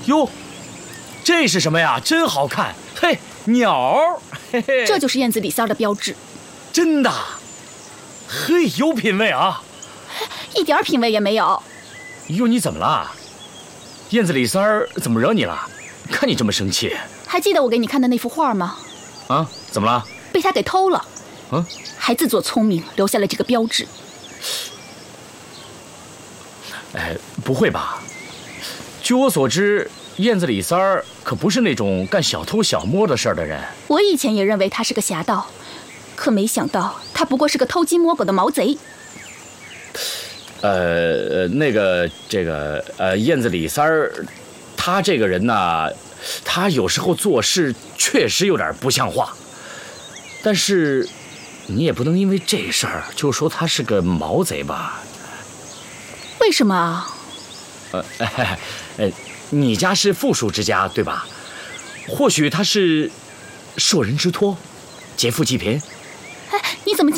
哟，这是什么呀？真好看！嘿，鸟，嘿嘿， 这就是燕子李三的标志。 真的？嘿，有品位啊！ 一点品味也没有。 哟，你怎么了？燕子李三儿怎么惹你了？看你这么生气。 还记得我给你看的那幅画吗？ 啊，怎么了？ 被他给偷了。还自作聪明，留下了这个标志。 哎，不会吧？据我所知，燕子李三儿可不是那种干小偷小摸的事儿的人。 我以前也认为他是个侠盗，可没想到他不过是个偷鸡摸狗的毛贼。 燕子李三儿，他这个人呢，他有时候做事确实有点不像话，但是你也不能因为这事儿就说他是个毛贼吧？ 为什么啊？ 你家是富庶之家对吧？或许他是受人之托，劫富济贫。 哎，你怎么